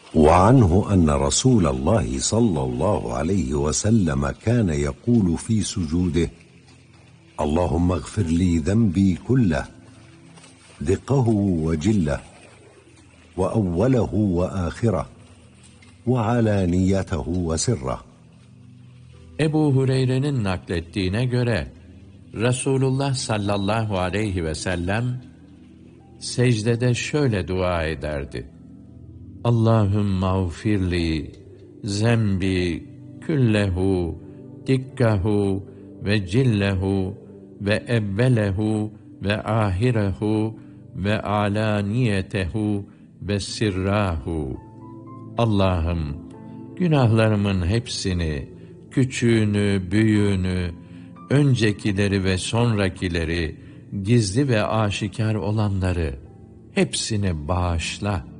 وعنه أن رسول الله صلى الله عليه وسلم كان يقول في سجوده: اللهم اغفر لي ذنبي كله دقه وجله وأوله وآخره وعلانيته وسره. Ebu Hureyre'nin naklettiğine göre Resulullah sallallahu aleyhi ve sellem secdede şöyle dua ederdi: Allahümme ğfirli zembi küllehu dikkahu ve cillehu ve evvelehu ve ahirehu ve alaniyetehu ve sirrahu. Allah'ım, günahlarımın hepsini, küçüğünü, büyüğünü, öncekileri ve sonrakileri, gizli ve aşikar olanları hepsini bağışla.